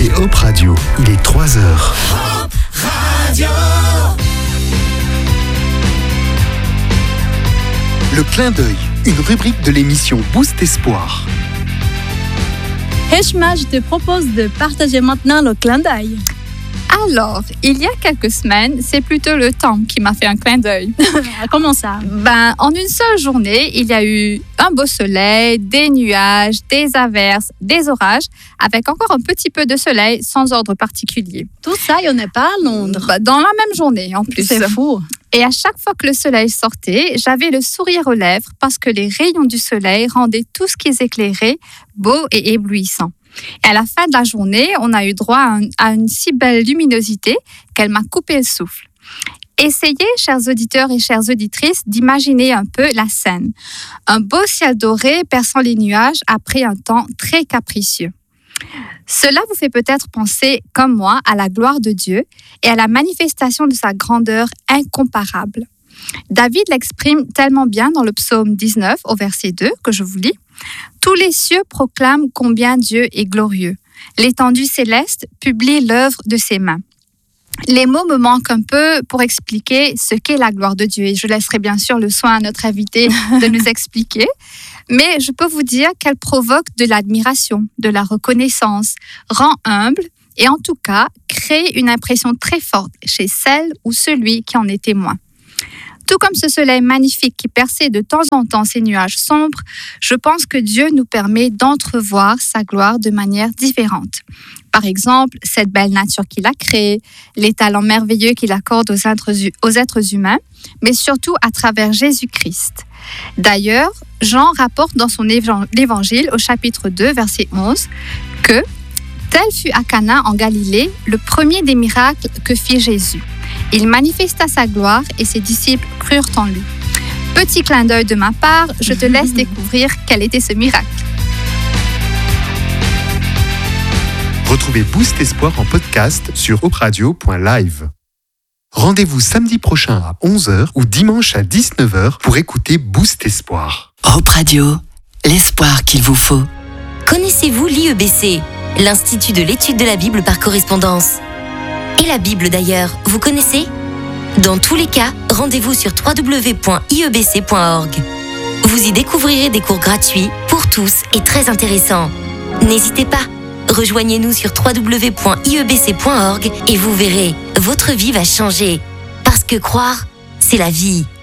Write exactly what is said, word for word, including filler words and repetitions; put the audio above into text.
écoutez Hop Radio, il est trois heures. Hop Radio. Le clin d'œil, une rubrique de l'émission Boost Espoir. Heshma, je te propose de partager maintenant le clin d'œil. Alors, il y a quelques semaines, c'est plutôt le temps qui m'a fait un clin d'œil. Comment ça? Ben, en une seule journée, il y a eu un beau soleil, des nuages, des averses, des orages, avec encore un petit peu de soleil sans ordre particulier. Tout ça, il n'y en a pas à Londres. Ben, dans la même journée, en plus. C'est fou. Et à chaque fois que le soleil sortait, j'avais le sourire aux lèvres parce que les rayons du soleil rendaient tout ce qui éclairait beau et éblouissant. Et à la fin de la journée, on a eu droit à, un, à une si belle luminosité qu'elle m'a coupé le souffle. Essayez, chers auditeurs et chères auditrices, d'imaginer un peu la scène. Un beau ciel doré perçant les nuages après un temps très capricieux. Cela vous fait peut-être penser, comme moi, à la gloire de Dieu et à la manifestation de sa grandeur incomparable. David l'exprime tellement bien dans le psaume dix-neuf, au verset deux, que je vous lis. « Tous les cieux proclament combien Dieu est glorieux. L'étendue céleste publie l'œuvre de ses mains. » Les mots me manquent un peu pour expliquer ce qu'est la gloire de Dieu et je laisserai bien sûr le soin à notre invité de nous expliquer. Mais je peux vous dire qu'elle provoque de l'admiration, de la reconnaissance, rend humble et en tout cas crée une impression très forte chez celle ou celui qui en est témoin. Tout comme ce soleil magnifique qui perçait de temps en temps ces nuages sombres, je pense que Dieu nous permet d'entrevoir sa gloire de manière différente. Par exemple, cette belle nature qu'il a créée, les talents merveilleux qu'il accorde aux êtres, aux êtres humains, mais surtout à travers Jésus-Christ. D'ailleurs, Jean rapporte dans son évangile au chapitre deux, verset onze, que « Tel fut à Cana en Galilée le premier des miracles que fit Jésus. Il manifesta sa gloire et ses disciples crurent en lui. » Petit clin d'œil de ma part, je te laisse découvrir quel était ce miracle. Retrouvez Boost Espoir en podcast sur hopradio point live. Rendez-vous samedi prochain à onze heures ou dimanche à dix-neuf heures pour écouter Boost Espoir. Hop Radio, l'espoir qu'il vous faut. Connaissez-vous l'I E B C, l'Institut de l'étude de la Bible par correspondance? Et la Bible d'ailleurs, vous connaissez? Dans tous les cas, rendez-vous sur w w w point i e b c point org. Vous y découvrirez des cours gratuits pour tous et très intéressants. N'hésitez pas, rejoignez-nous sur w w w point i e b c point org et vous verrez, votre vie va changer. Parce que croire, c'est la vie.